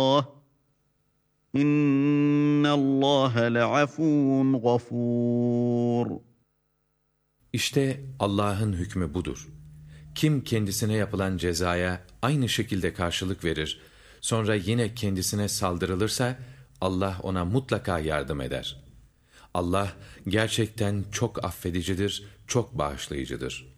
İnnallâhe le'afûn gafûr. İşte Allah'ın hükmü budur. Kim kendisine yapılan cezaya aynı şekilde karşılık verir, sonra yine kendisine saldırılırsa, Allah ona mutlaka yardım eder. Allah gerçekten çok affedicidir, çok bağışlayıcıdır.